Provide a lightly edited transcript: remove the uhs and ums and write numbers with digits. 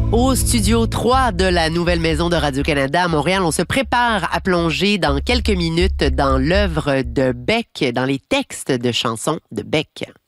Au studio 3 de la nouvelle maison de Radio-Canada à Montréal, on se prépare à plonger dans quelques minutes dans l'œuvre de Beck, dans les textes de chansons de Beck.